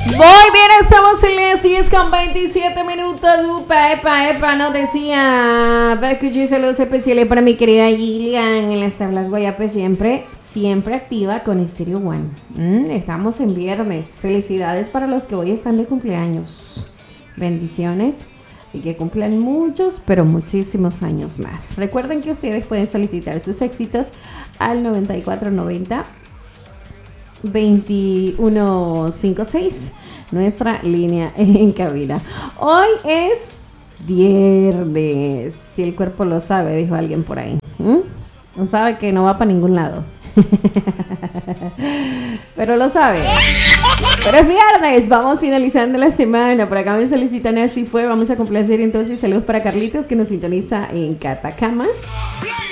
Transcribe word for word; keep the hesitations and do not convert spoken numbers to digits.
Muy bien, estamos en las diez con veintisiete minutos. Upa, epa, epa, nos decía Becky G. Saludos especiales para mi querida Gillian en las tablas Guayape, siempre, siempre activa con Stereo One. Mm, estamos en viernes. Felicidades para los que hoy están de cumpleaños. Bendiciones y que cumplan muchos, pero muchísimos años más. Recuerden que ustedes pueden solicitar sus éxitos al noventa y cuatro noventa veintiuno cincuenta y seis, nuestra línea en cabina. Hoy es viernes, si el cuerpo lo sabe, dijo alguien por ahí. ¿Mm? No sabe que no va para ningún lado. Pero lo sabe. Pero es viernes, vamos finalizando la semana. Por acá me solicitan así fue. Vamos a complacer entonces. Saludos para Carlitos que nos sintoniza en Catacamas.